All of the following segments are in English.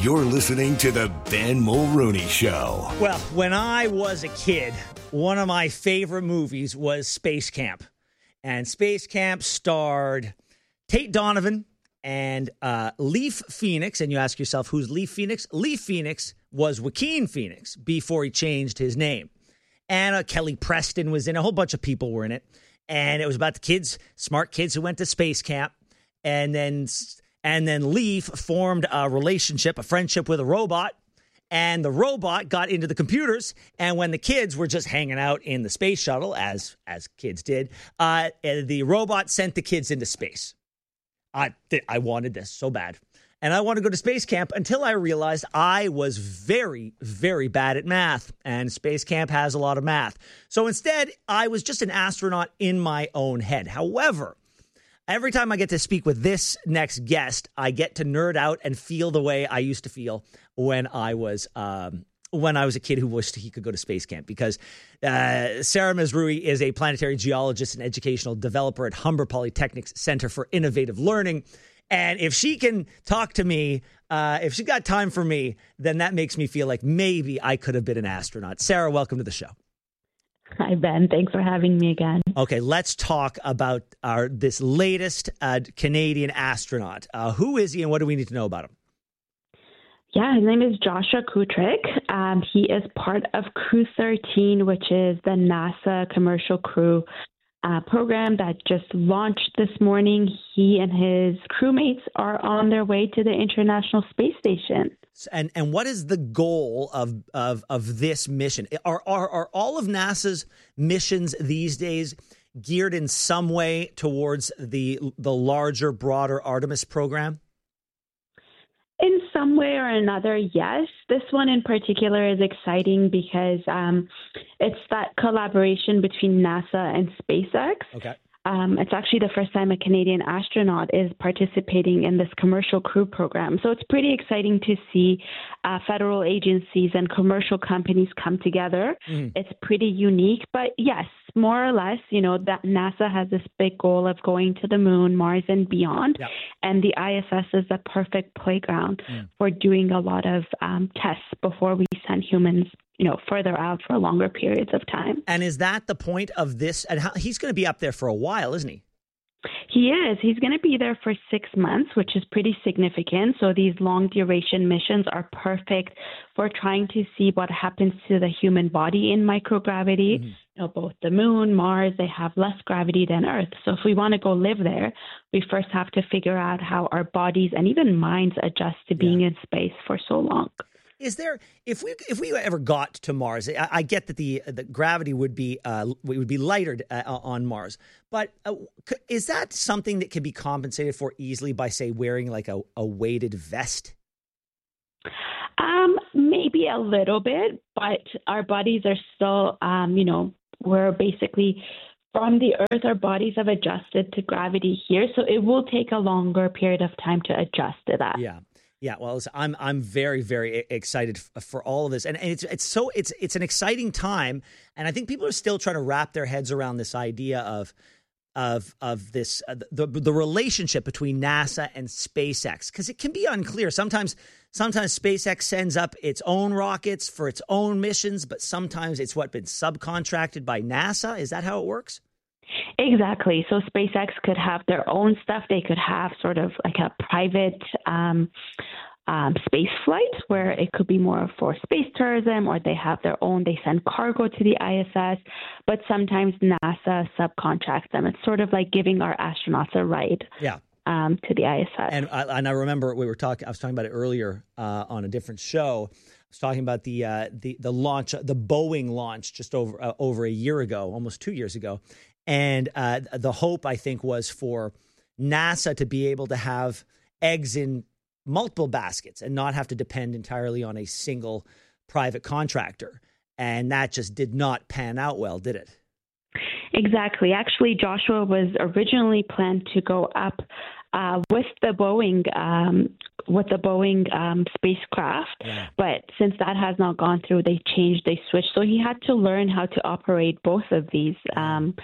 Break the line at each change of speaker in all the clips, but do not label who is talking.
You're listening to the Ben Mulrooney Show.
Well, when I was a kid, one of my favorite movies was Space Camp. And Space Camp starred Tate Donovan and Leaf Phoenix. And you ask yourself, who's Leaf Phoenix? Leaf Phoenix was Joaquin Phoenix before he changed his name. And Kelly Preston was in it. A whole bunch of people were in it. And it was about the kids, smart kids who went to Space Camp. And then Leaf formed a relationship, a friendship with a robot. And the robot got into the computers. And when the kids were just hanging out in the space shuttle, as kids did, the robot sent the kids into space. I wanted this so bad. And I wanted to go to Space Camp until I realized I was very, very bad at math. And Space Camp has a lot of math. So instead, I was just an astronaut in my own head. However, every time I get to speak with this next guest, I get to nerd out and feel the way I used to feel when I was a kid who wished he could go to Space Camp. Because Sarah Mazrui is a planetary geologist and educational developer at Humber Polytechnic's Center for Innovative Learning. And if she can talk to me, if she got time for me, then that makes me feel like maybe I could have been an astronaut. Sarah, welcome to the show.
Hi, Ben. Thanks for having me again.
Okay, let's talk about this latest Canadian astronaut. Who is he and what do we need to know about him?
Yeah, his name is Joshua Kutrick. He is part of Crew 13, which is the NASA Commercial Crew program that just launched this morning. He and his crewmates are on their way to the International Space Station.
And what is the goal of this mission? Are all of NASA's missions these days geared in some way towards the larger, broader Artemis program?
In some way or another, yes. This one in particular is exciting because it's that collaboration between NASA and SpaceX.
Okay.
It's actually the first time a Canadian astronaut is participating in this commercial crew program. So it's pretty exciting to see federal agencies and commercial companies come together. It's pretty unique. But yes, more or less, that NASA has this big goal of going to the moon, Mars, and beyond. Yep. And the ISS is the perfect playground for doing a lot of tests before we send humans further out for longer periods of time.
And is that the point of this? And he's going to be up there for a while, isn't he?
He is. He's going to be there for 6 months, which is pretty significant. So these long duration missions are perfect for trying to see what happens to the human body in microgravity. Both the moon, Mars, they have less gravity than Earth. So if we want to go live there, we first have to figure out how our bodies and even minds adjust to being in space for so long.
Is there, if we ever got to Mars, I get that the gravity would be lighter on Mars, but is that something that can be compensated for easily by, say, wearing like a weighted vest?
Maybe a little bit, but our bodies are still, we're basically from the Earth. Our bodies have adjusted to gravity here, so it will take a longer period of time to adjust to that.
Yeah, well, I'm very, very excited for all of this, and it's an exciting time, and I think people are still trying to wrap their heads around this idea of this the relationship between NASA and SpaceX, because it can be unclear. Sometimes SpaceX sends up its own rockets for its own missions, but sometimes it's been subcontracted by NASA. Is that how it works?
Exactly. So SpaceX could have their own stuff. They could have sort of like a private space flight where it could be more for space tourism, or they have their own, they send cargo to the ISS, but sometimes NASA subcontracts them. It's sort of like giving our astronauts a ride. To the ISS. And
I remember I was talking about it earlier on a different show. I was talking about the launch, the Boeing launch just over a year ago, almost 2 years ago. And the hope, I think, was for NASA to be able to have eggs in multiple baskets and not have to depend entirely on a single private contractor. And that just did not pan out well, did it?
Exactly. Actually, Joshua was originally planned to go up with the Boeing spacecraft, but since that has not gone through, they switched. So he had to learn how to operate both of these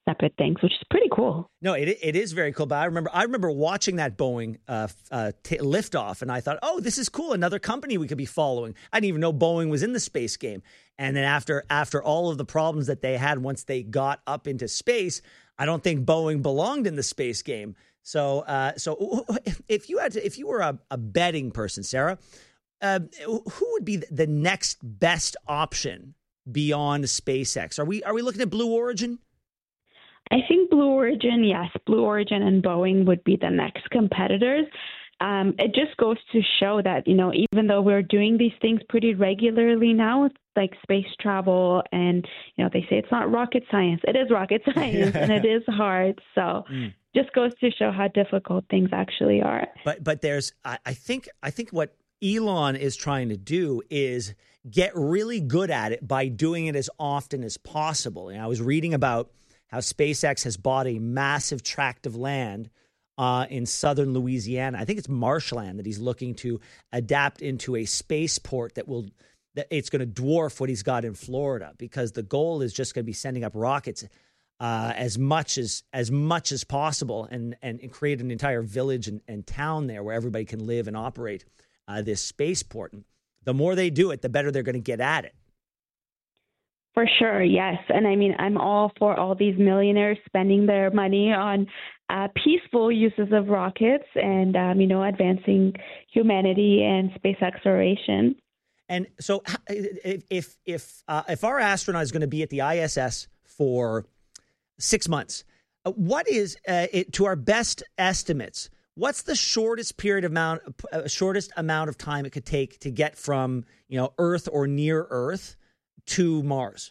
separate things, which is pretty cool.
No, it is very cool. But I remember watching that Boeing liftoff, and I thought, oh, this is cool. Another company we could be following. I didn't even know Boeing was in the space game. And then after all of the problems that they had once they got up into space, I don't think Boeing belonged in the space game. So if you were a betting person, Sarah, who would be the next best option beyond SpaceX? Are we looking at Blue Origin?
I think Blue Origin, yes. Blue Origin and Boeing would be the next competitors. It just goes to show that, even though we're doing these things pretty regularly now, like space travel, and, they say it's not rocket science. It is rocket science, and it is hard. So just goes to show how difficult things actually are.
But there's, I think what Elon is trying to do is get really good at it by doing it as often as possible. And I was reading about how SpaceX has bought a massive tract of land in southern Louisiana. I think it's marshland that he's looking to adapt into a spaceport that it's going to dwarf what he's got in Florida, because the goal is just going to be sending up rockets as much as possible and create an entire village and town there where everybody can live and operate this spaceport. And the more they do it, the better they're going to get at it.
For sure, yes. And I mean, I'm all for all these millionaires spending their money on peaceful uses of rockets and, advancing humanity and space exploration.
And so if our astronaut is going to be at the ISS for 6 months, what is, to our best estimates, what's the shortest amount of time it could take to get from, Earth or near Earth to Mars?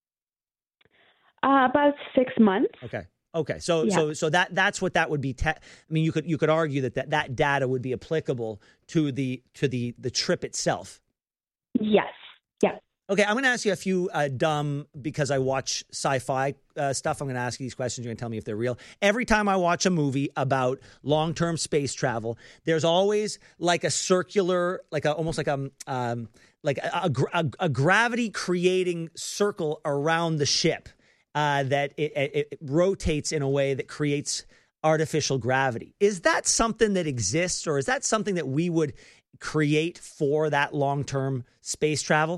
About 6 months.
Okay. So that's what that would be. You could argue that data would be applicable to the trip itself.
Yes. Yeah.
Okay, I'm going to ask you a few because I watch sci-fi stuff. I'm going to ask you these questions. You're going to tell me if they're real. Every time I watch a movie about long-term space travel, there's always like a circular, almost like a gravity creating circle around the ship that it rotates in a way that creates artificial gravity. Is that something that exists, or is that something that we would create for that long-term space travel?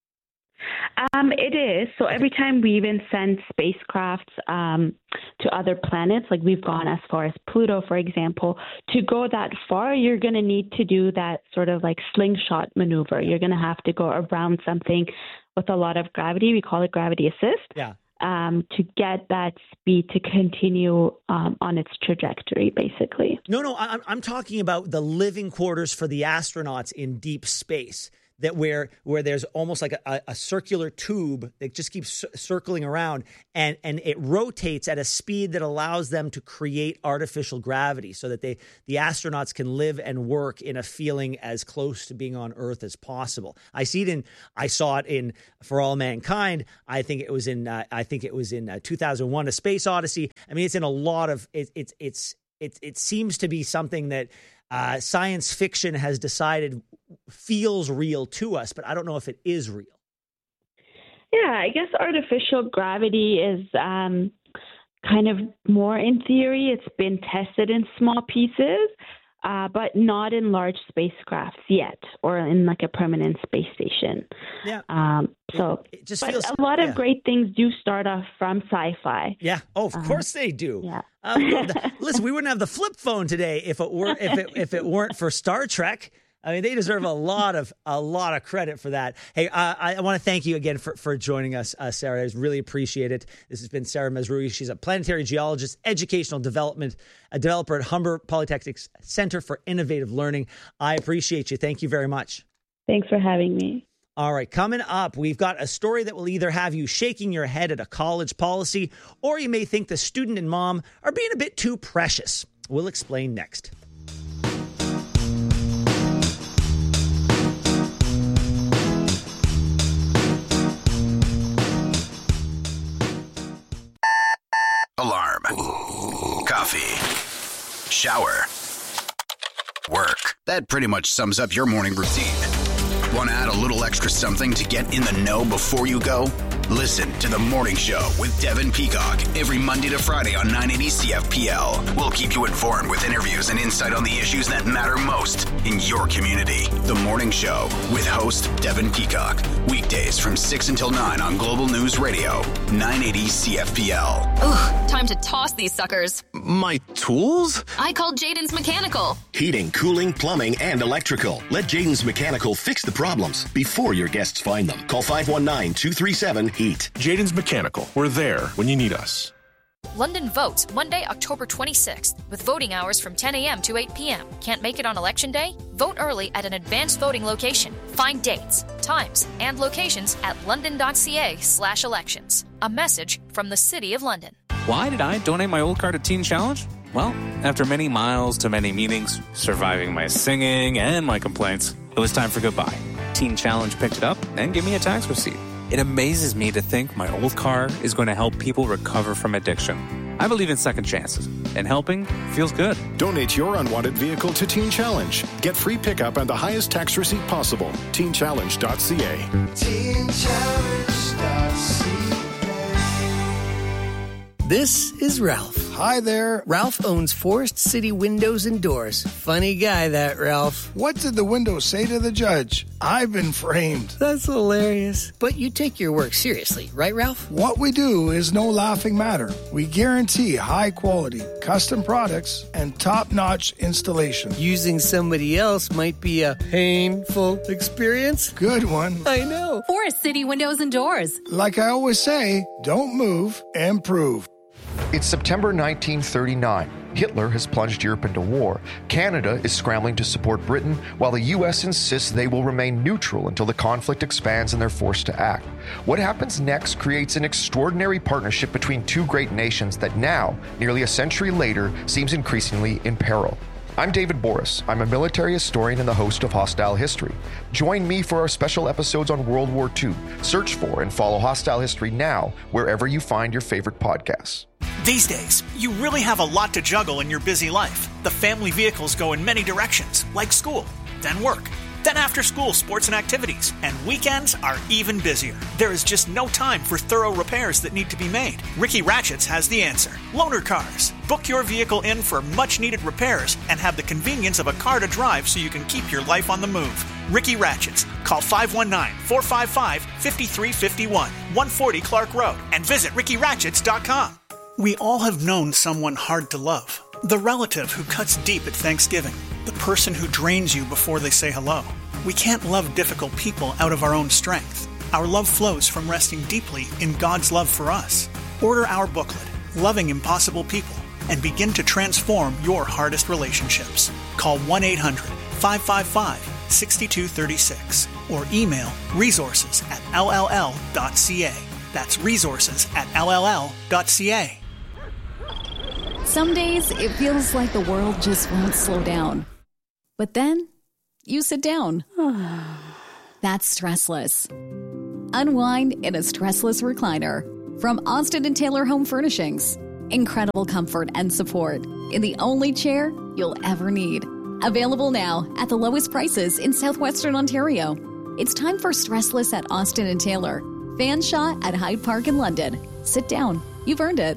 It is. So every time we even send spacecrafts to other planets, like we've gone as far as Pluto, for example, to go that far, you're going to need to do that sort of like slingshot maneuver. You're going to have to go around something with a lot of gravity. We call it gravity assist.
Yeah.
To get that speed to continue on its trajectory, basically.
No, I'm talking about the living quarters for the astronauts in deep space. That where there's almost like a circular tube that just keeps circling around, and it rotates at a speed that allows them to create artificial gravity so that the astronauts can live and work in a feeling as close to being on Earth as possible. I saw it in For All Mankind. I think it was in 2001: A Space Odyssey. I mean, it's in a lot of it seems to be something that science fiction has decided feels real to us, but I don't know if it is real.
Yeah, I guess artificial gravity is kind of more in theory. It's been tested in small pieces, but not in large spacecrafts yet, or in like a permanent space station.
Yeah.
It just feels, a lot of great things do start off from sci-fi.
Yeah. Oh, of course they do.
Yeah.
Listen, we wouldn't have the flip phone today if it weren't for Star Trek. I mean, they deserve a lot of credit for that. Hey, I want to thank you again for joining us, Sarah. I really appreciate it. This has been Sarah Mazrui. She's a planetary geologist, educational development, a developer at Humber Polytechnic's Center for Innovative Learning. I appreciate you. Thank you very much.
Thanks for having me.
All right, coming up, we've got a story that will either have you shaking your head at a college policy, or you may think the student and mom are being a bit too precious. We'll explain next.
Alarm. Coffee. Shower. Work. That pretty much sums up your morning routine. Want to add a little extra something to get in the know before you go? Listen to The Morning Show with Devin Peacock every Monday to Friday on 980 CFPL. We'll keep you informed with interviews and insight on the issues that matter most in your community. The Morning Show with host Devin Peacock. Weekdays from 6 until 9 on Global News Radio, 980 CFPL.
Ugh, time to toss these suckers.
My tools?
I called Jaden's Mechanical.
Heating, cooling, plumbing, and electrical. Let Jaden's Mechanical fix the problems before your guests find them. Call 519-237-HEAT.
Jaden's Mechanical. We're there when you need us.
London votes Monday, October 26th, with voting hours from 10 a.m. to 8 p.m. Can't make it on Election Day? Vote early at an advanced voting location. Find dates, times, and locations at london.ca/elections. A message from the City of London.
Why did I donate my old car to Teen Challenge? Well, after many miles to many meetings, surviving my singing and my complaints, it was time for goodbye. Teen Challenge picked it up and gave me a tax receipt. It amazes me to think my old car is going to help people recover from addiction. I believe in second chances, and helping feels good.
Donate your unwanted vehicle to Teen Challenge. Get free pickup and the highest tax receipt possible. TeenChallenge.ca.
TeenChallenge.ca. This is Ralph.
Hi there.
Ralph owns Forest City Windows and Doors. Funny guy, that Ralph.
What did the window say to the judge? I've been framed.
That's hilarious. But you take your work seriously, right, Ralph?
What we do is no laughing matter. We guarantee high quality, custom products, and top-notch installation.
Using somebody else might be a painful experience.
Good one.
I know.
Forest City Windows and Doors.
Like I always say, don't move, improve.
It's September 1939. Hitler has plunged Europe into war. Canada is scrambling to support Britain, while the U.S. insists they will remain neutral until the conflict expands and they're forced to act. What happens next creates an extraordinary partnership between two great nations that now, nearly a century later, seems increasingly in peril. I'm David Boris. I'm a military historian and the host of Hostile History. Join me for our special episodes on World War II. Search for and follow Hostile History now, wherever you find your favorite podcasts.
These days, you really have a lot to juggle in your busy life. The family vehicles go in many directions, like school, then work, then after-school sports and activities, and weekends are even busier. There is just no time for thorough repairs that need to be made. Ricky Ratchets has the answer. Loaner Cars. Book your vehicle in for much-needed repairs and have the convenience of a car to drive so you can keep your life on the move. Ricky Ratchets. Call 519-455-5351, 140 Clark Road, and visit rickyratchets.com. We all have known someone hard to love. The relative who cuts deep at Thanksgiving. The person who drains you before they say hello. We can't love difficult people out of our own strength. Our love flows from resting deeply in God's love for us. Order our booklet, Loving Impossible People, and begin to transform your hardest relationships. Call 1-800-555-6236 or email resources@lll.ca. That's resources@lll.ca.
Some days it feels like the world just won't slow down. But then you sit down. That's Stressless. Unwind in a stressless recliner from Austin and Taylor Home Furnishings. Incredible comfort and support in the only chair you'll ever need. Available now at the lowest prices in Southwestern Ontario. It's time for Stressless at Austin and Taylor. Fanshawe at Hyde Park in London. Sit down. You've earned it.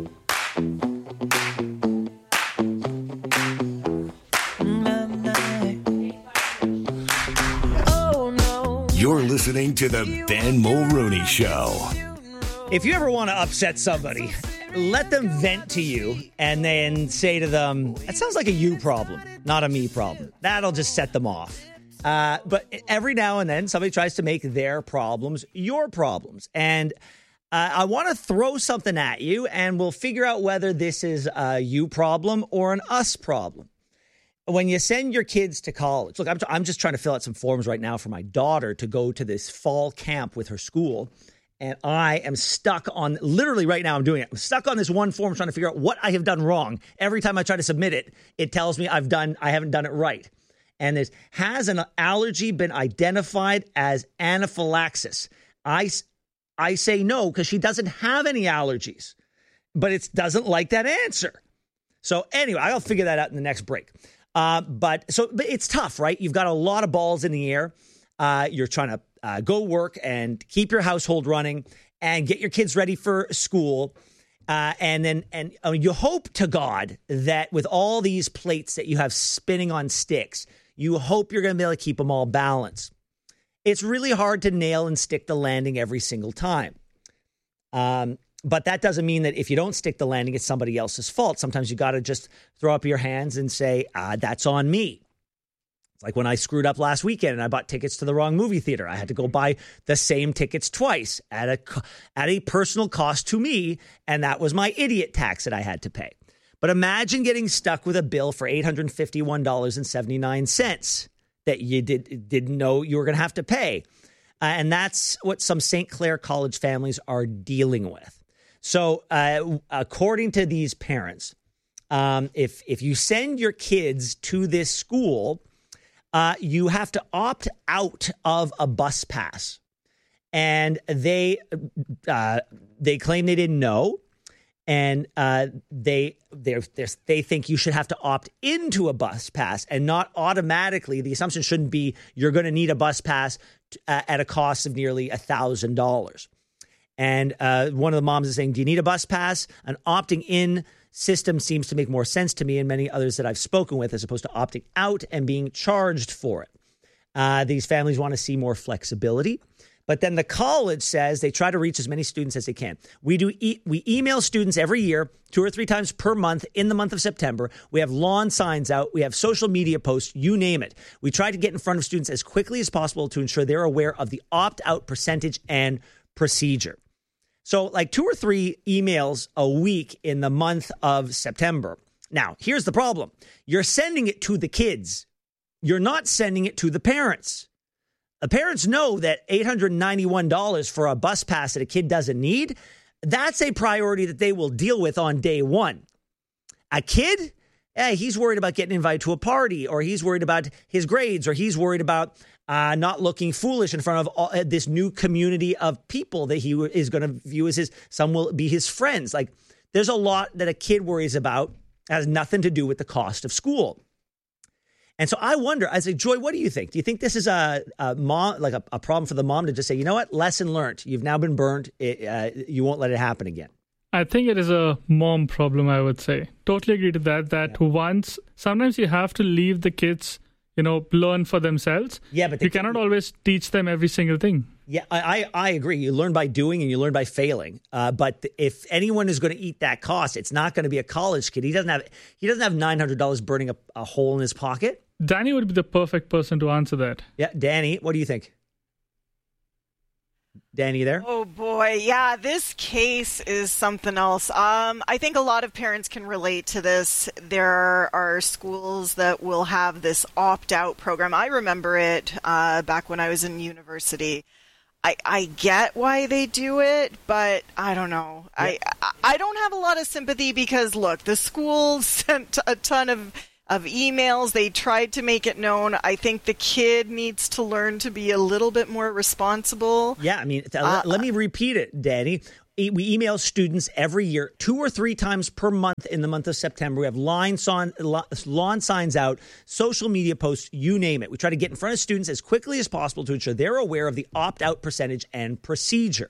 You're listening to the Ben Mulrooney Show.
If you ever want to upset somebody, let them vent to you and then say to them, that sounds like a you problem, not a me problem. That'll just set them off. But every now and then somebody tries to make their problems your problems. And I want to throw something at you and we'll figure out whether this is a you problem or an us problem. When you send your kids to college, look, I'm just trying to fill out some forms right now for my daughter to go to this fall camp with her school. And I am stuck on, literally right now I'm doing it. I'm stuck on this one form trying to figure out what I have done wrong. Every time I try to submit it, it tells me I haven't done it right. And has an allergy been identified as anaphylaxis? I say no because she doesn't have any allergies, but it doesn't like that answer. So anyway, I'll figure that out in the next break. But it's tough, right? You've got a lot of balls in the air. You're trying to go work and keep your household running. and get your kids ready for school. And you hope to God that with all these plates that you have spinning on sticks, you hope you're going to be able to keep them all balanced. It's really hard to nail and stick the landing every single time. But that doesn't mean that if you don't stick the landing, it's somebody else's fault. Sometimes you got to just throw up your hands and say, that's on me. It's like when I screwed up last weekend and I bought tickets to the wrong movie theater. I had to go buy the same tickets twice at a personal cost to me, and that was my idiot tax that I had to pay. But imagine getting stuck with a bill for $851.79 that you didn't know you were going to have to pay. And that's what some St. Clair College families are dealing with. So according to these parents, if you send your kids to this school, you have to opt out of a bus pass. And they claim they didn't know. And they think you should have to opt into a bus pass and not automatically. The assumption shouldn't be you're going to need a bus pass at a cost of nearly $1,000. And one of the moms is saying, do you need a bus pass? An opting in system seems to make more sense to me and many others that I've spoken with, as opposed to opting out and being charged for it. These families want to see more flexibility. But then the college says they try to reach as many students as they can. We email students every year, 2 or 3 times per month in the month of September. We have lawn signs out. We have social media posts, you name it. We try to get in front of students as quickly as possible to ensure they're aware of the opt-out percentage and procedure. So like 2 or 3 emails a week in the month of September. Now, here's the problem. You're sending it to the kids. You're not sending it to the parents. The parents know that $891 for a bus pass that a kid doesn't need, that's a priority that they will deal with on day one. A kid, he's worried about getting invited to a party, or he's worried about his grades, or he's worried about not looking foolish in front of this new community of people that he is going to view as some will be his friends. Like, there's a lot that a kid worries about, has nothing to do with the cost of school. And so I wonder, I say, Joy, what do you think? Do you think this is a mom, like a problem for the mom to just say, you know what, lesson learned. You've now been burned. You won't let it happen again.
I think it is a mom problem, I would say. Totally agree to that once, sometimes you have to leave the kids, learn for themselves. Yeah, but you cannot always teach them every single thing.
Yeah, I agree. You learn by doing and you learn by failing. But if anyone is going to eat that cost, it's not going to be a college kid. He doesn't have $900 burning a hole in his pocket.
Danny would be the perfect person to answer that.
Yeah, Danny, what do you think? Danny, you there?
Oh, boy. Yeah, this case is something else. I think a lot of parents can relate to this. There are schools that will have this opt-out program. I remember it back when I was in university. I get why they do it, but I don't know. Yeah. I don't have a lot of sympathy because, look, the school sent a ton of emails. They tried to make it known. I think the kid needs to learn to be a little bit more responsible.
Yeah, I mean, let me repeat it, Danny. We email students every year, 2 or 3 times per month in the month of September. We have lawn signs out, social media posts, you name it. We try to get in front of students as quickly as possible to ensure they're aware of the opt-out percentage and procedure.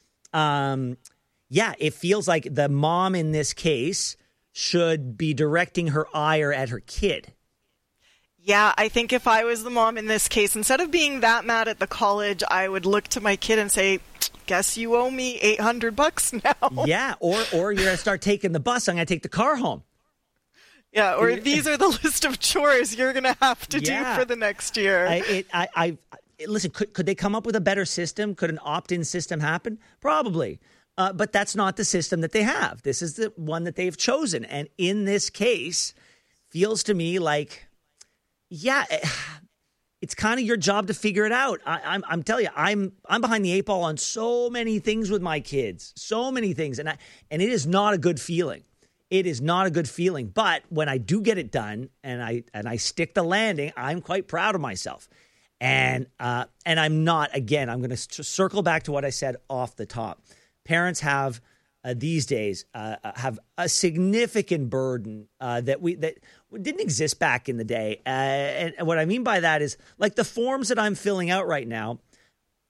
Yeah, it feels like the mom in this case should be directing her ire at her kid.
Yeah, I think if I was the mom in this case, instead of being that mad at the college, I would look to my kid and say, guess you owe me $800 now.
Yeah, or you're going to start taking the bus. I'm going to take the car home.
Yeah, or these are the list of chores you're going to have to do for the next year.
Listen, could they come up with a better system? Could an opt-in system happen? Probably. But that's not the system that they have. This is the one that they've chosen. And in this case, feels to me like, yeah, it's kind of your job to figure it out. I'm telling you, I'm behind the 8 ball on so many things with my kids, so many things. And it is not a good feeling. It is not a good feeling. But when I do get it done and I stick the landing, I'm quite proud of myself. And I'm not, again, I'm going to circle back to what I said off the top. Parents have these days have a significant burden that didn't exist back in the day. And what I mean by that is, like, the forms that I'm filling out right now,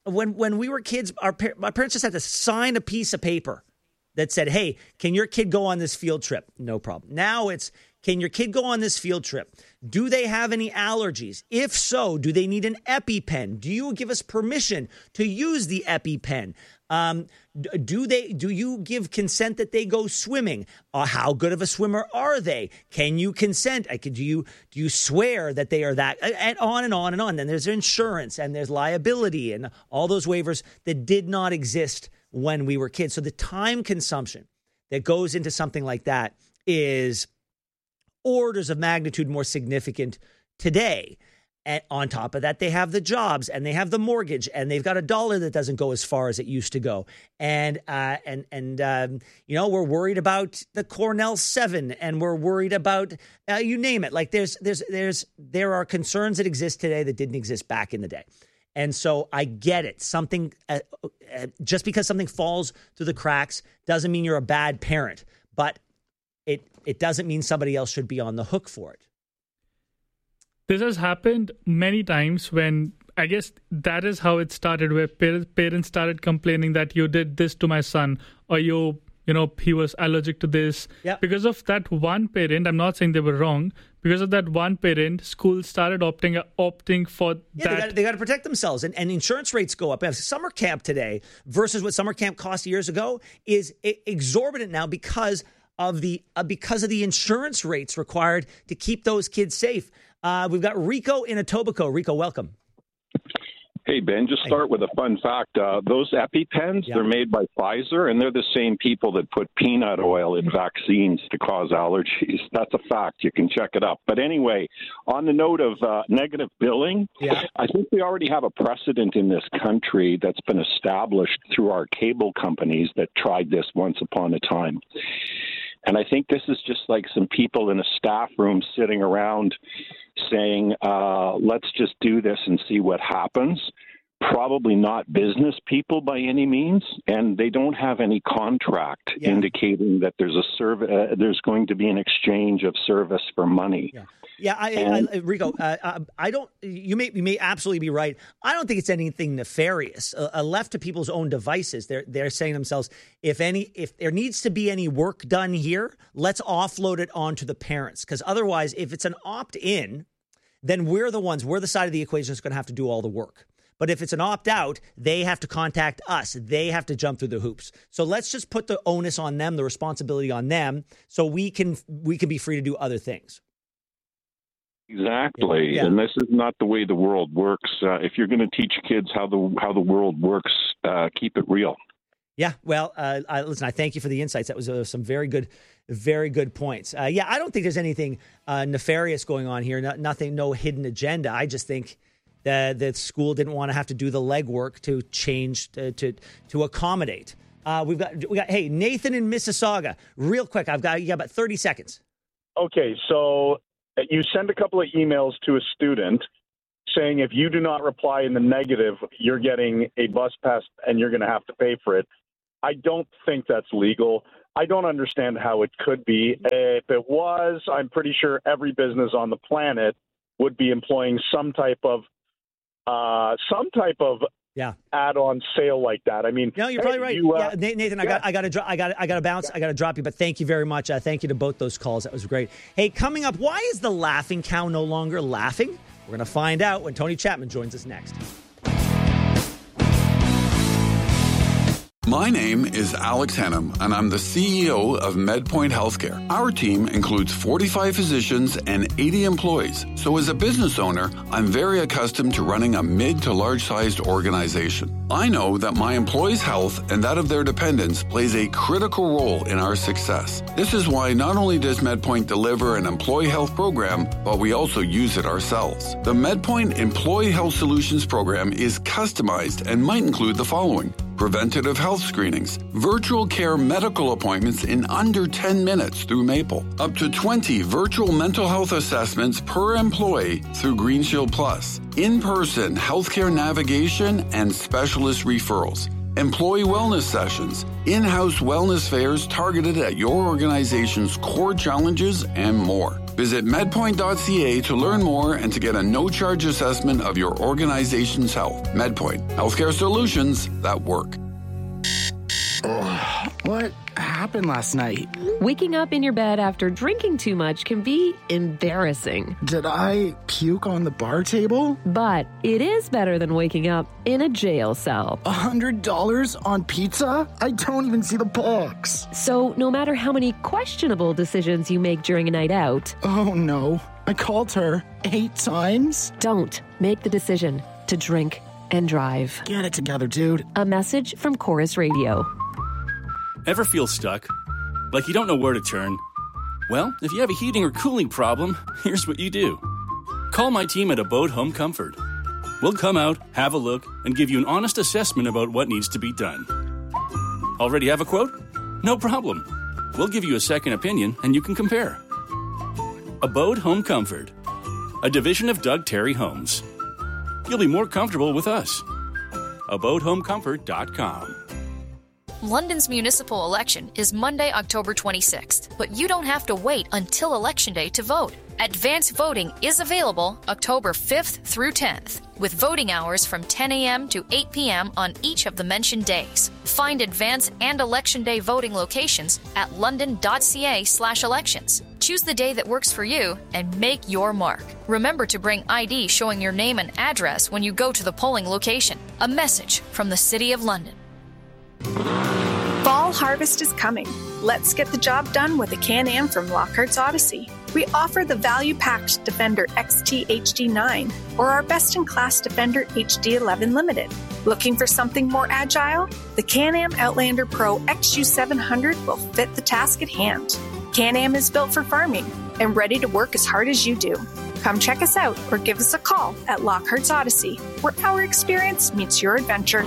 when we were kids, my parents just had to sign a piece of paper that said, hey, can your kid go on this field trip? No problem. Now it's, can your kid go on this field trip? Do they have any allergies? If so, do they need an EpiPen? Do you give us permission to use the EpiPen? Do you give consent that they go swimming? How good of a swimmer are they? Can you consent? Do you swear that they are that? And on and on and on. Then there's insurance and there's liability and all those waivers that did not exist when we were kids. So the time consumption that goes into something like that is orders of magnitude more significant today. And on top of that, they have the jobs and they have the mortgage and they've got a dollar that doesn't go as far as it used to go. And we're worried about the Cornell 7 and we're worried about, you name it. Like there are concerns that exist today that didn't exist back in the day. And so I get it. Something, just because something falls through the cracks doesn't mean you're a bad parent, but it doesn't mean somebody else should be on the hook for it.
This has happened many times when I guess that is how it started, where parents started complaining that you did this to my son, or he was allergic to this. Yep. Because of that one parent, I'm not saying they were wrong. Because of that one parent, schools started opting for that.
They got to protect themselves, and insurance rates go up. Summer camp today versus what summer camp cost years ago is exorbitant now because of the insurance rates required to keep those kids safe. We've got Rico in Etobicoke. Rico, welcome.
Hey, Ben, just start with a fun fact. Those EpiPens, they're made by Pfizer, and they're the same people that put peanut oil in vaccines to cause allergies. That's a fact. You can check it up. But anyway, on the note of negative billing, I think we already have a precedent in this country that's been established through our cable companies that tried this once upon a time. And I think this is just like some people in a staff room sitting around saying, let's just do this and see what happens. Probably not business people by any means, and they don't have any contract indicating that there's going to be an exchange of service for money.
Rico, I don't. You may absolutely be right. I don't think it's anything nefarious. Left to people's own devices, they're saying to themselves, if there needs to be any work done here, let's offload it onto the parents. Because otherwise, if it's an opt-in, then we're the side of the equation that's going to have to do all the work. But if it's an opt-out, they have to contact us. They have to jump through the hoops. So let's just put the onus on them, the responsibility on them, so we can be free to do other things.
Exactly. Yeah. And this is not the way the world works. If you're going to teach kids how the world works, keep it real.
Yeah. Well, listen, I thank you for the insights. That was some very good points. I don't think there's anything nefarious going on here. Nothing, no hidden agenda. I just think that the school didn't want to have to do the legwork to change to accommodate. We got hey, Nathan in Mississauga, real quick. You got about 30 seconds.
Okay, so you send a couple of emails to a student saying if you do not reply in the negative, you're getting a bus pass and you're going to have to pay for it. I don't think that's legal. I don't understand how it could be. If it was, I'm pretty sure every business on the planet would be employing some type of add-on sale like that. I mean,
no, you're probably right. Nathan, I got to bounce. I got to drop you, but thank you very much. Thank you to both those calls. That was great. Hey, coming up, why is the laughing cow no longer laughing? We're going to find out when Tony Chapman joins us next.
My name is Alex Hennum, and I'm the CEO of MedPoint Healthcare. Our team includes 45 physicians and 80 employees. So as a business owner, I'm very accustomed to running a mid to large-sized organization. I know that my employees' health and that of their dependents plays a critical role in our success. This is why not only does MedPoint deliver an employee health program, but we also use it ourselves. The MedPoint Employee Health Solutions program is customized and might include the following: preventative health screenings, virtual care medical appointments in under 10 minutes through Maple, up to 20 virtual mental health assessments per employee through GreenShield Plus, in-person healthcare navigation and specialist referrals, employee wellness sessions, in-house wellness fairs targeted at your organization's core challenges, and more. Visit medpoint.ca to learn more and to get a no-charge assessment of your organization's health. MedPoint, healthcare solutions that work.
What happened last night?
Waking up in your bed after drinking too much can be embarrassing.
Did I puke on the bar table?
But it is better than waking up in a jail cell.
$100 on pizza? I don't even see the box.
So no matter how many questionable decisions you make during a night out...
Oh no, I called her 8 times?
Don't make the decision to drink and drive.
Get it together, dude.
A message from Chorus Radio.
Ever feel stuck? Like you don't know where to turn? Well, if you have a heating or cooling problem, here's what you do. Call my team at Abode Home Comfort. We'll come out, have a look, and give you an honest assessment about what needs to be done. Already have a quote? No problem. We'll give you a second opinion and you can compare. Abode Home Comfort, a division of Doug Terry Homes. You'll be more comfortable with us. AbodeHomeComfort.com.
London's municipal election is Monday, October 26th, but you don't have to wait until Election Day to vote. Advance voting is available October 5th through 10th, with voting hours from 10 a.m. to 8 p.m. on each of the mentioned days. Find Advance and Election Day voting locations at london.ca/elections. Choose the day that works for you and make your mark. Remember to bring ID showing your name and address when you go to the polling location. A message from the City of London.
Fall harvest is coming. Let's get the job done with a Can-Am from Lockhart's Odyssey. We offer the value-packed Defender XT HD9 or our best-in-class Defender HD11 Limited. Looking for something more agile? The Can-Am Outlander Pro XU700 will fit the task at hand. Can-Am is built for farming and ready to work as hard as you do. Come check us out or give us a call at Lockhart's Odyssey, where our experience meets your adventure.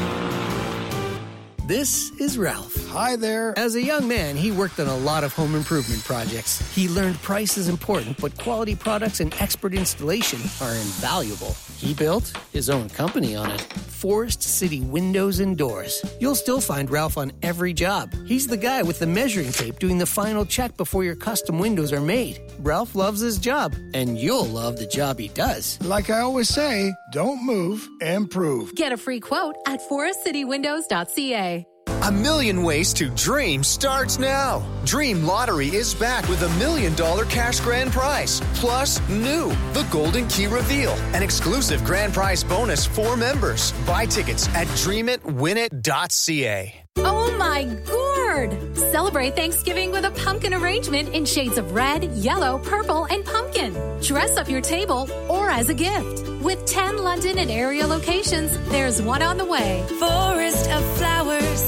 This is Ralph.
Hi there.
As a young man, he worked on a lot of home improvement projects. He learned price is important, but quality products and expert installation are invaluable. He built his own company on it. Forest City Windows and Doors. You'll still find Ralph on every job. He's the guy with the measuring tape doing the final check before your custom windows are made. Ralph loves his job, and you'll love the job he does.
Like I always say, don't move, improve.
Get a free quote at forestcitywindows.ca.
A million ways to dream starts now. Dream Lottery is back with $1 million cash grand prize. Plus, new, the Golden Key Reveal, an exclusive grand prize bonus for members. Buy tickets at dreamit.winit.ca.
Oh my gourd! Celebrate Thanksgiving with a pumpkin arrangement in shades of red, yellow, purple, and pumpkin. Dress up your table or as a gift. With 10 London and area locations, there's one on the way.
Forest of Flowers.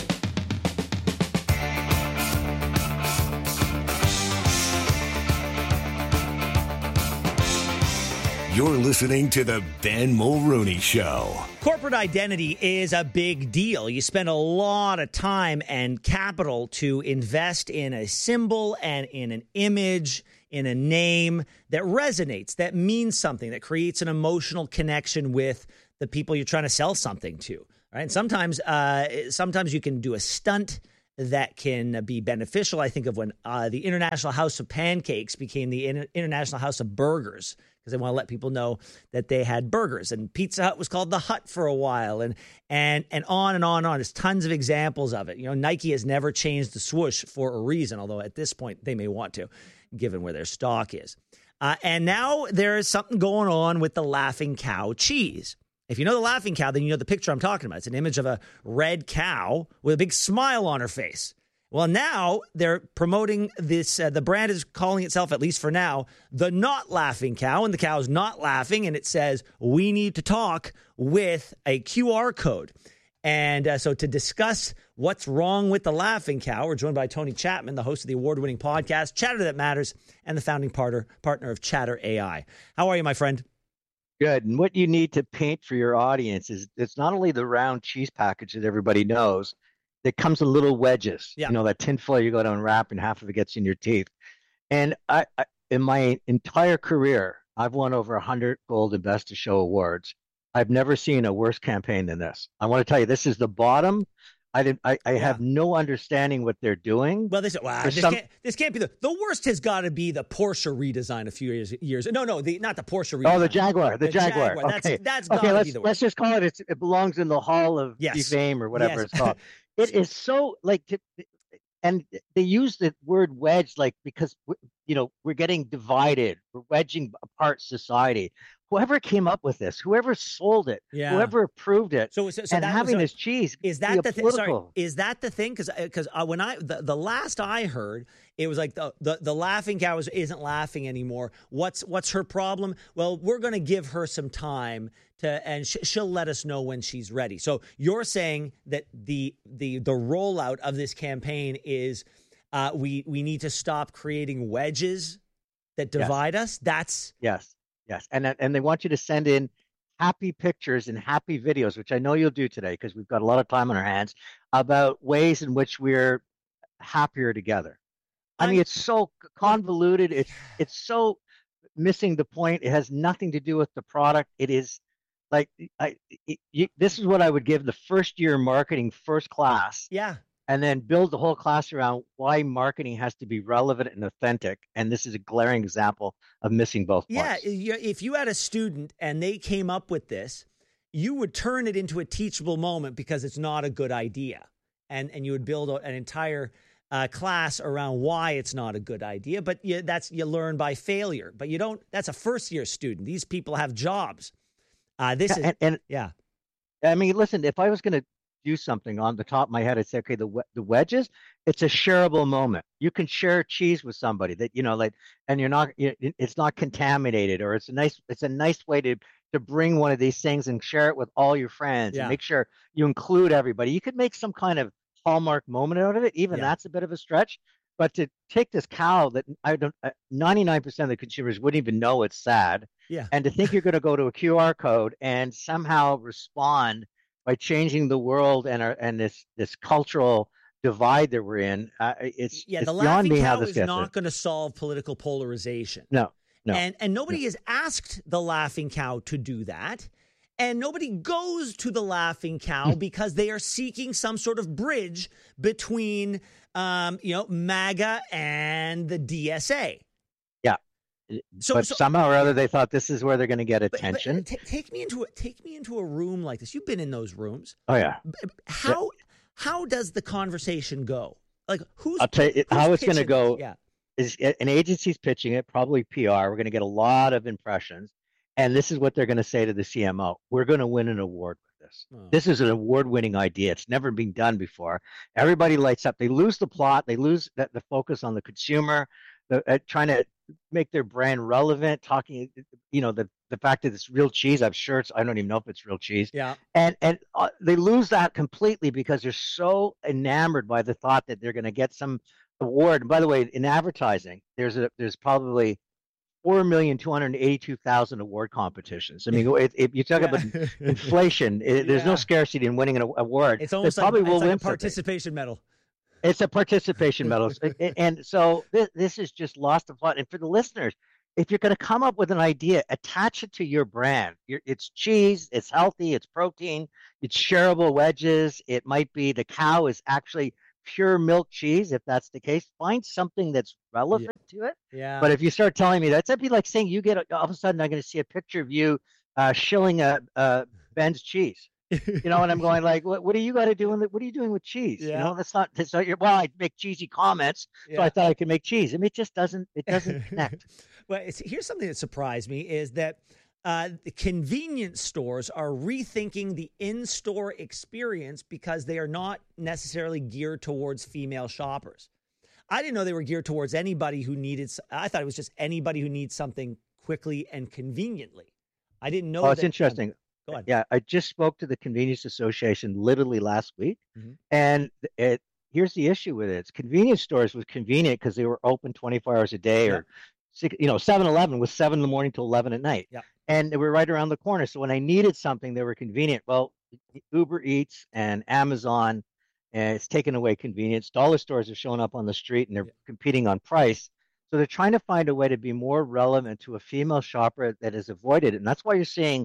You're listening to the Ben Mulrooney Show.
Corporate identity is a big deal. You spend a lot of time and capital to invest in a symbol and in an image, in a name that resonates, that means something, that creates an emotional connection with the people you're trying to sell something to. Right? And sometimes you can do a stunt that can be beneficial. I think of when the International House of Pancakes became the International House of Burgers, because they want to let people know that they had burgers. And Pizza Hut was called the Hut for a while, and on and on and on. There's tons of examples of it. You know, Nike has never changed the swoosh for a reason, although at this point they may want to, given where their stock is. And now there is something going on with the Laughing Cow cheese. If you know the Laughing Cow, then you know the picture I'm talking about. It's an image of a red cow with a big smile on her face. Well, now they're promoting this. The brand is calling itself, at least for now, the Not Laughing Cow. And the cow's not laughing. And it says, we need to talk with a QR code. And so to discuss what's wrong with the Laughing Cow, we're joined by Tony Chapman, the host of the award-winning podcast, Chatter That Matters, and the founding partner of Chatter AI. How are you, my friend?
Good. And what you need to paint for your audience is it's not only the round cheese package that everybody knows, that comes in little wedges. Yeah. You know, that tinfoil you go to unwrap and half of it gets in your teeth. And I in my entire career, I've won over 100 Gold and Best of Show awards. I've never seen a worse campaign than this. I want to tell you, this is the bottom I have no understanding what they're doing.
Well, this can't be the worst. Has got to be the Porsche redesign a few years. No, not the Porsche redesign.
Oh, the Jaguar. The Jaguar. Okay,
that's gotta be the worst.
Let's just call it. It belongs in the Hall of Fame or whatever it's called. It is so and they use the word wedge because we're getting divided. We're wedging apart society. Whoever came up with this, whoever sold it, whoever approved it,
so
having this cheese
is that the thing? Sorry, is that the thing? Because when the last I heard, it was like the laughing cow isn't laughing anymore. What's her problem? Well, we're going to give her some time and she'll let us know when she's ready. So you're saying that the rollout of this campaign is we need to stop creating wedges that divide us. That's
Yes, and they want you to send in happy pictures and happy videos, which I know you'll do today because we've got a lot of time on our hands, about ways in which we're happier together. I mean, it's so convoluted. It's so missing the point. It has nothing to do with the product. It is this is what I would give the first year marketing first class.
Yeah.
And then build the whole class around why marketing has to be relevant and authentic. And this is a glaring example of missing both parts.
Yeah, if you had a student and they came up with this, you would turn it into a teachable moment because it's not a good idea. And you would build an entire class around why it's not a good idea. But you learn by failure. But you don't. That's a first-year student. These people have jobs. I mean,
listen, if I was going to do something on the top of my head, I'd say, okay, the wedges, it's a shareable moment. You can share cheese with somebody that, and it's not contaminated, or it's a nice way to bring one of these things and share it with all your friends and make sure you include everybody. You could make some kind of hallmark moment out of it. Even that's a bit of a stretch, but to take this cow that 99% of the consumers wouldn't even know it's sad.
Yeah.
And to think you're going to go to a QR code and somehow respond by changing the world and this cultural divide that we're in, it's
the
beyond
laughing
me
cow
how this
is
gets
not going to solve political polarization.
No.
And nobody has asked the laughing cow to do that. And nobody goes to the laughing cow because they are seeking some sort of bridge between, MAGA and the DSA.
Yeah. But somehow or other, they thought this is where they're going to get attention.
But take me into a room like this. You've been in those rooms.
Oh yeah.
How does the conversation go? Like
I'll tell you how it's going to go.
Yeah.
Is an agency's pitching it, probably PR. We're going to get a lot of impressions, and this is what they're going to say to the CMO: we're going to win an award with this. Oh. This is an award-winning idea. It's never been done before. Everybody lights up. They lose the plot. They lose the focus on the consumer. Trying to make their brand relevant, talking, the fact that it's real cheese. I'm sure I don't even know if it's real cheese.
Yeah.
And they lose that completely because they're so enamored by the thought that they're going to get some award. And by the way, in advertising, there's probably 4,282,000 award competitions. I mean, if you talk about inflation, there's no scarcity in winning an award.
It's almost like a participation medal.
It's a participation medal. And so this is just lost the plot. And for the listeners, if you're going to come up with an idea, attach it to your brand. It's cheese, it's healthy, it's protein, it's shareable wedges. It might be the cow is actually pure milk cheese. If that's the case, find something that's relevant to it.
Yeah.
But if you start telling me that'd be like saying you get all of a sudden I'm going to see a picture of you shilling a Ben's cheese. And I'm going like, what do you got to do? What are you doing with cheese?
Yeah.
That's not your. Well, I make cheesy comments, so I thought I could make cheese. I mean, it doesn't connect.
Well, here's something that surprised me is that the convenience stores are rethinking the in-store experience because they are not necessarily geared towards female shoppers. I didn't know they were geared towards anybody who needed. I thought it was just anybody who needs something quickly and conveniently. I didn't know.
Oh, it's interesting.
Go ahead.
Yeah, I just spoke to the Convenience Association literally last week, and here's the issue with it. It's convenience stores was convenient because they were open 24 hours a day, or 7-Eleven was 7 in the morning to 11 at night, and they were right around the corner. So when I needed something, they were convenient. Well, Uber Eats and Amazon, it's taken away convenience. Dollar stores are showing up on the street, and they're competing on price. So they're trying to find a way to be more relevant to a female shopper that has avoided it, and that's why you're seeing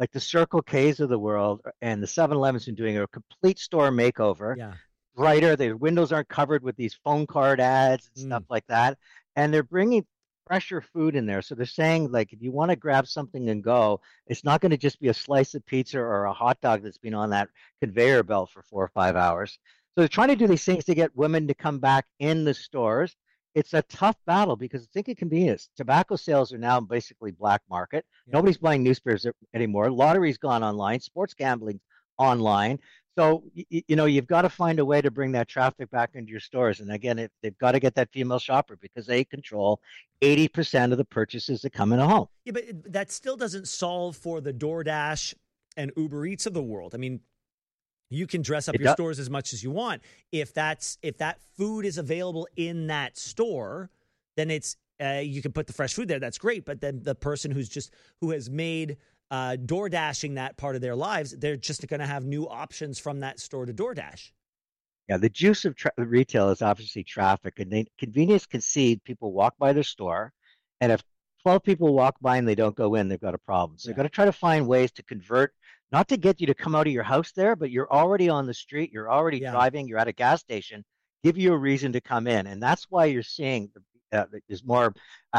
like the Circle K's of the world and the 7-Eleven's been doing a complete store makeover.
Yeah.
Brighter, the windows aren't covered with these phone card ads and stuff like that. And they're bringing fresher food in there. So they're saying, like, if you want to grab something and go, it's not going to just be a slice of pizza or a hot dog that's been on that conveyor belt for 4 or 5 hours. So they're trying to do these things to get women to come back in the stores. It's a tough battle because think of convenience. Tobacco sales are now basically black market. Yeah. Nobody's buying newspapers anymore. Lottery's gone online. Sports gambling online. So, you know, you've got to find a way to bring that traffic back into your stores. And again, they've got to get that female shopper because they control 80% of the purchases that come in a home.
Yeah, but that still doesn't solve for the DoorDash and Uber Eats of the world. I mean, you can dress up your stores as much as you want. If that food is available in that store, then it's you can put the fresh food there. That's great. But then the person who has made DoorDashing that part of their lives, they're just going to have new options from that store to DoorDash.
Yeah, the juice of retail is obviously traffic, and convenience concede people walk by their store, and if 12 people walk by and they don't go in, they've got a problem. So they've got to try to find ways to convert, not to get you to come out of your house there, but you're already on the street, you're already driving, you're at a gas station, give you a reason to come in. And that's why you're seeing there's more,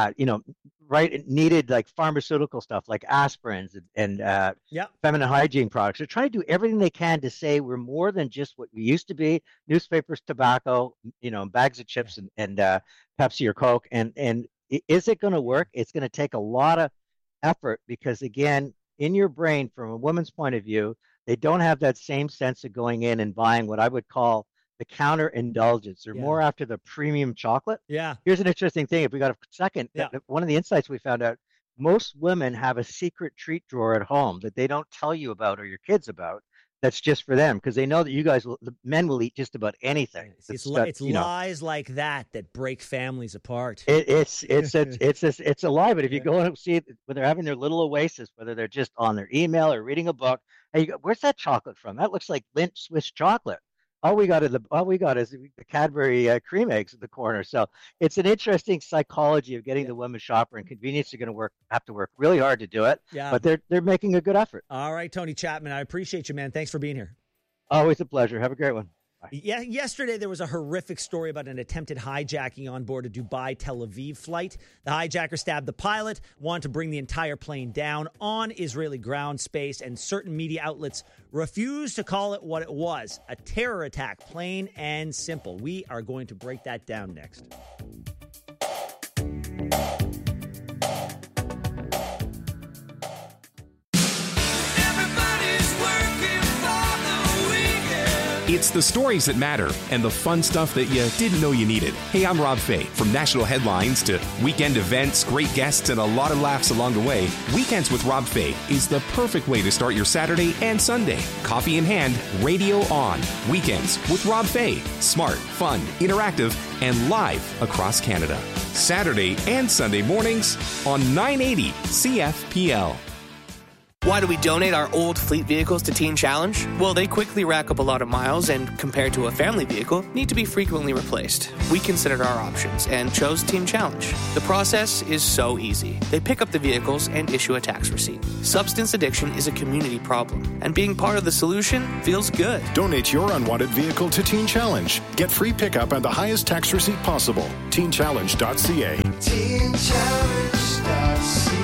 needed like pharmaceutical stuff like aspirins and feminine hygiene products. They're trying to do everything they can to say we're more than just what we used to be: newspapers, tobacco, bags of chips and Pepsi or Coke. And is it going to work? It's going to take a lot of effort because, again, in your brain, from a woman's point of view, they don't have that same sense of going in and buying what I would call the counter indulgence. They're more after the premium chocolate.
Yeah.
Here's an interesting thing. If we got a second, one of the insights we found out, most women have a secret treat drawer at home that they don't tell you about or your kids about. That's just for them because they know that you guys, the men will eat just about anything.
It's lies like that break families apart.
It's a lie. But if you go and see it, when they're having their little oasis, whether they're just on their email or reading a book, and you go, where's that chocolate from? That looks like Lindt Swiss chocolate. All we got is the Cadbury cream eggs in the corner. So it's an interesting psychology of getting the women shopper, and convenience are going to have to work really hard to do it. Yeah. But they're making a good effort.
All right, Tony Chapman, I appreciate you, man. Thanks for being here.
Always a pleasure. Have a great one. Bye.
Yeah, yesterday there was a horrific story about an attempted hijacking on board a Dubai-Tel Aviv flight. The hijacker stabbed the pilot, wanted to bring the entire plane down on Israeli ground space, and certain media outlets refused to call it what it was: a terror attack, plain and simple. We are going to break that down next.
It's the stories that matter and the fun stuff that you didn't know you needed. Hey, I'm Rob Fay. From national headlines to weekend events, great guests, and a lot of laughs along the way, Weekends with Rob Fay is the perfect way to start your Saturday and Sunday. Coffee in hand, radio on. Weekends with Rob Fay. Smart, fun, interactive, and live across Canada. Saturday and Sunday mornings on 980 CFPL.
Why do we donate our old fleet vehicles to Teen Challenge? Well, they quickly rack up a lot of miles and, compared to a family vehicle, need to be frequently replaced. We considered our options and chose Teen Challenge. The process is so easy. They pick up the vehicles and issue a tax receipt. Substance addiction is a community problem, and being part of the solution feels good.
Donate your unwanted vehicle to Teen Challenge. Get free pickup and the highest tax receipt possible. TeenChallenge.ca. TeenChallenge.ca.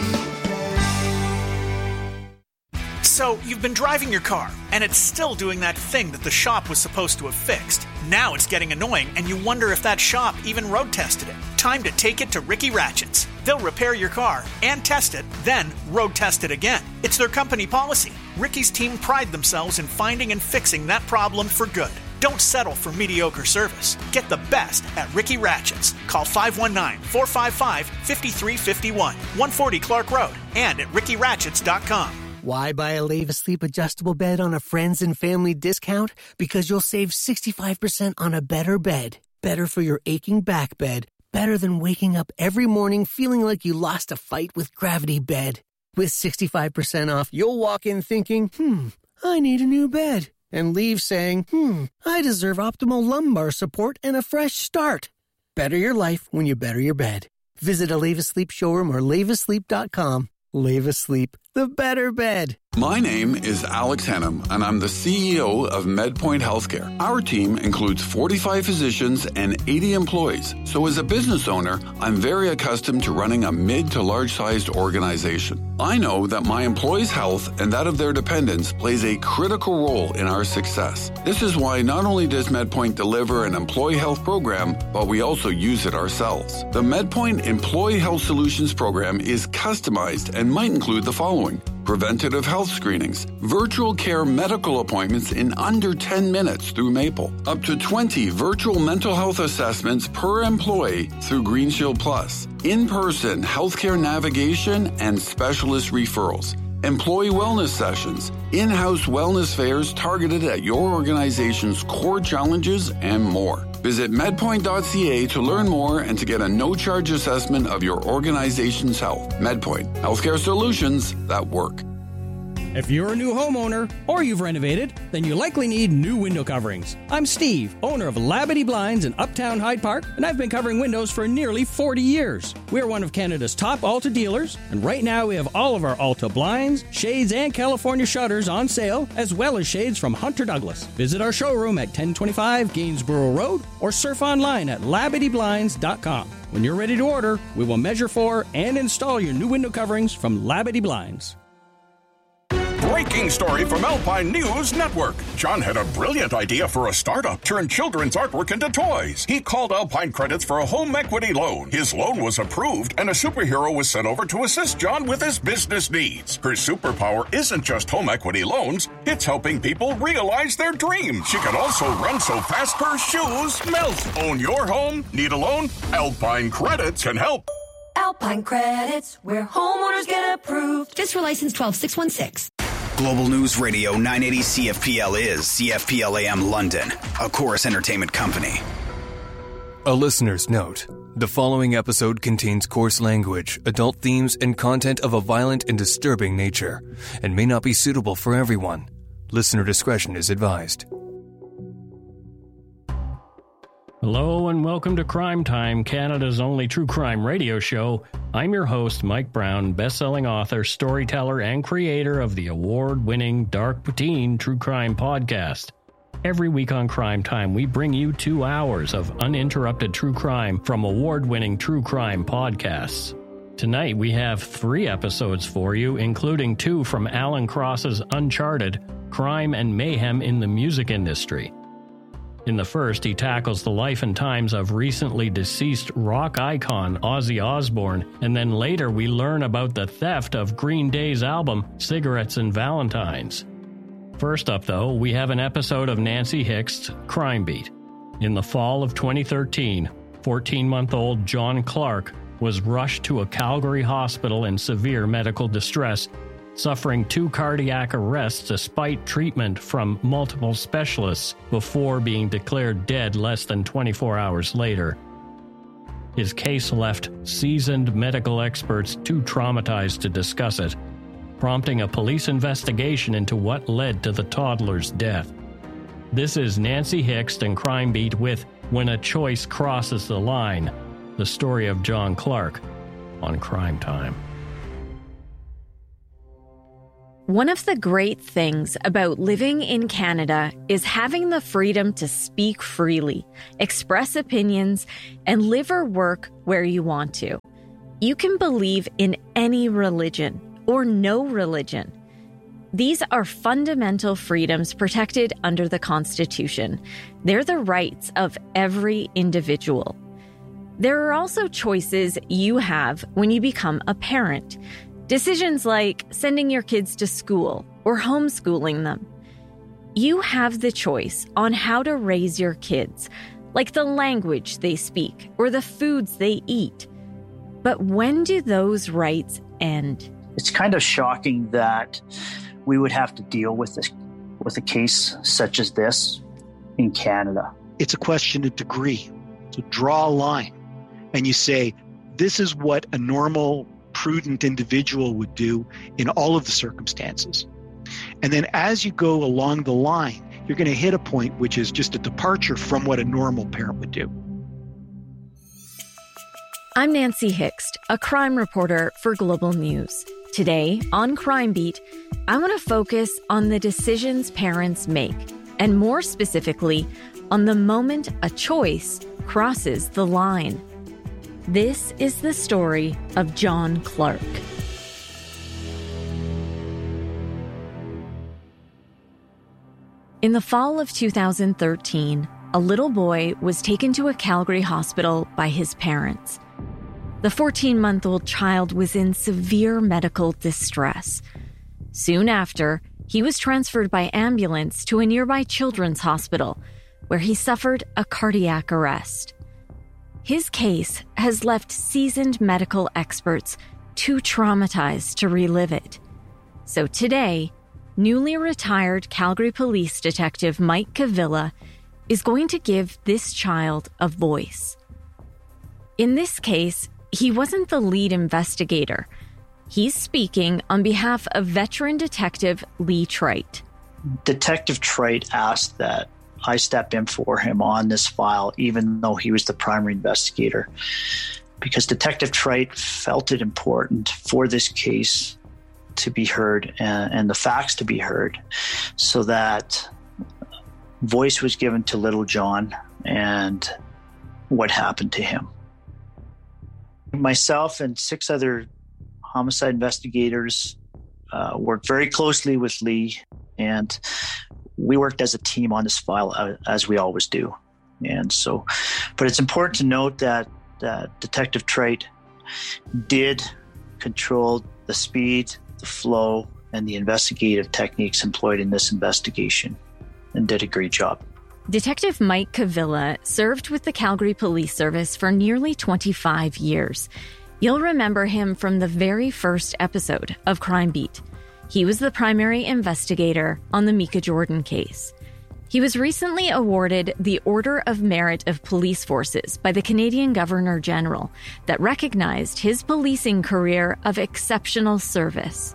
So, you've been driving your car, and it's still doing that thing that the shop was supposed to have fixed. Now it's getting annoying, and you wonder if that shop even road tested it. Time to take it to Ricky Ratchets. They'll repair your car and test it, then road test it again. It's their company policy. Ricky's team pride themselves in finding and fixing that problem for good. Don't settle for mediocre service. Get the best at Ricky Ratchets. Call 519-455-5351, 140 Clark Road, and at rickyratchets.com.
Why buy a Leva Sleep adjustable bed on a friends and family discount? Because you'll save 65% on a better bed. Better for your aching back bed. Better than waking up every morning feeling like you lost a fight with Gravity Bed. With 65% off, you'll walk in thinking, I need a new bed. And leave saying, I deserve optimal lumbar support and a fresh start. Better your life when you better your bed. Visit a Leva Sleep showroom or levasleep.com. Leva Sleep, the better bed.
My name is Alex Hennum, and I'm the CEO of MedPoint Healthcare. Our team includes 45 physicians and 80 employees. So as a business owner, I'm very accustomed to running a mid to large-sized organization. I know that my employees' health and that of their dependents plays a critical role in our success. This is why not only does MedPoint deliver an employee health program, but we also use it ourselves. The MedPoint Employee Health Solutions program is customized and might include the following: preventative health screenings, virtual care medical appointments in under 10 minutes through Maple, up to 20 virtual mental health assessments per employee through GreenShield Plus, in-person healthcare navigation and specialist referrals, employee wellness sessions, in-house wellness fairs targeted at your organization's core challenges, and more. Visit medpoint.ca to learn more and to get a no-charge assessment of your organization's health. MedPoint, healthcare solutions that work.
If you're a new homeowner or you've renovated, then you likely need new window coverings. I'm Steve, owner of Labadee Blinds in Uptown Hyde Park, and I've been covering windows for nearly 40 years. We're one of Canada's top Alta dealers, and right now we have all of our Alta blinds, shades, and California shutters on sale, as well as shades from Hunter Douglas. Visit our showroom at 1025 Gainsborough Road or surf online at LabadeeBlinds.com. When you're ready to order, we will measure for and install your new window coverings from Labadee Blinds.
Breaking story from Alpine News Network. John had a brilliant idea for a startup, turn children's artwork into toys. He called Alpine Credits for a home equity loan. His loan was approved, and a superhero was sent over to assist John with his business needs. Her superpower isn't just home equity loans, it's helping people realize their dreams. She can also run so fast her shoes melt. Own your home? Need a loan? Alpine Credits can help.
Alpine Credits, where homeowners get approved. FSR license 12616.
Global News Radio 980 CFPL is CFPL AM London, a Chorus Entertainment company.
A listener's note. The following episode contains coarse language, adult themes, and content of a violent and disturbing nature, and may not be suitable for everyone. Listener discretion is advised.
Hello and welcome to Crime Time, Canada's only true crime radio show. I'm your host, Mike Brown, best-selling author, storyteller, and creator of the award-winning Dark Teen True Crime podcast. Every week on Crime Time, we bring you 2 hours of uninterrupted true crime from award-winning true crime podcasts. Tonight, we have 3 episodes for you, including 2 from Alan Cross's Uncharted, Crime and Mayhem in the Music Industry. In the first, he tackles the life and times of recently deceased rock icon Ozzy Osbourne, and then later we learn about the theft of Green Day's album, Cigarettes and Valentines. First up, though, we have an episode of Nancy Hick's Crime Beat. In the fall of 2013, 14-month-old John Clark was rushed to a Calgary hospital in severe medical distress, suffering 2 cardiac arrests despite treatment from multiple specialists before being declared dead less than 24 hours later. His case left seasoned medical experts too traumatized to discuss it, prompting a police investigation into what led to the toddler's death. This is Nancy Hickst and Crime Beat with When a Choice Crosses the Line, the story of John Clark on Crime Time.
One of the great things about living in Canada is having the freedom to speak freely, express opinions, and live or work where you want to. You can believe in any religion or no religion. These are fundamental freedoms protected under the Constitution. They're the rights of every individual. There are also choices you have when you become a parent. Decisions like sending your kids to school or homeschooling them. You have the choice on how to raise your kids, like the language they speak or the foods they eat. But when do those rights end?
It's kind of shocking that we would have to deal with a case such as this in Canada.
It's a question of degree. So draw a line and you say, this is what a normal, prudent individual would do in all of the circumstances. And then as you go along the line, you're going to hit a point which is just a departure from what a normal parent would do.
I'm Nancy Hickst, a crime reporter for Global News. Today, on Crime Beat, I want to focus on the decisions parents make, and more specifically, on the moment a choice crosses the line. This is the story of John Clark. In the fall of 2013, a little boy was taken to a Calgary hospital by his parents. The 14-month-old child was in severe medical distress. Soon after, he was transferred by ambulance to a nearby children's hospital, where he suffered a cardiac arrest. His case has left seasoned medical experts too traumatized to relive it. So today, newly retired Calgary Police Detective Mike Cavilla is going to give this child a voice. In this case, he wasn't the lead investigator. He's speaking on behalf of veteran detective Lee Trite.
Detective Trite asked that I step in for him on this file, even though he was the primary investigator, because Detective Trite felt it important for this case to be heard and the facts to be heard, so that voice was given to little John and what happened to him. Myself and 6 other homicide investigators worked very closely with Lee, and we worked as a team on this file, as we always do. And so, but it's important to note that Detective Trite did control the speed, the flow, and the investigative techniques employed in this investigation, and did a great job.
Detective Mike Cavilla served with the Calgary Police Service for nearly 25 years. You'll remember him from the very first episode of Crime Beat. He was the primary investigator on the Micah Jordan case. He was recently awarded the Order of Merit of Police Forces by the Canadian Governor-General that recognized his policing career of exceptional service.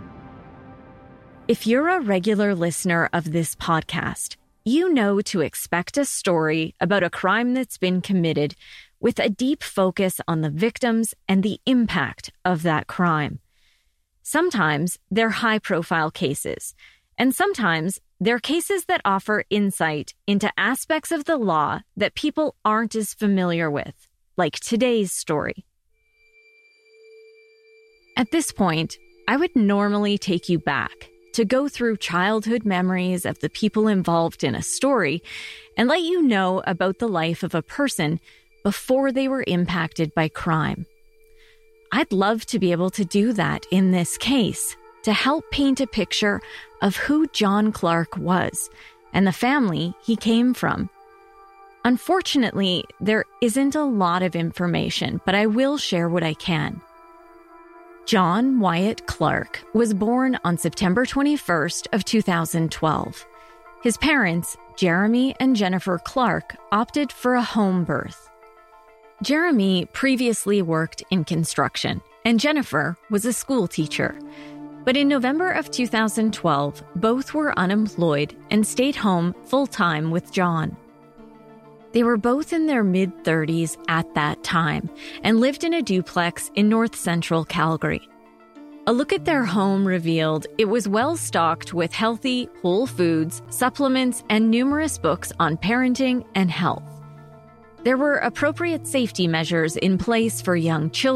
If you're a regular listener of this podcast, you know to expect a story about a crime that's been committed with a deep focus on the victims and the impact of that crime. Sometimes they're high-profile cases, and sometimes they're cases that offer insight into aspects of the law that people aren't as familiar with, like today's story. At this point, I would normally take you back to go through childhood memories of the people involved in a story and let you know about the life of a person before they were impacted by crime. I'd love to be able to do that in this case, to help paint a picture of who John Clark was and the family he came from. Unfortunately, there isn't a lot of information, but I will share what I can. John Wyatt Clark was born on September 21st of 2012. His parents, Jeremy and Jennifer Clark, opted for a home birth. Jeremy previously worked in construction, and Jennifer was a school teacher. But in November of 2012, both were unemployed and stayed home full-time with John. They were both in their mid-30s at that time and lived in a duplex in north-central Calgary. A look at their home revealed it was well-stocked with healthy, whole foods, supplements, and numerous books on parenting and health. There were appropriate safety measures in place for young children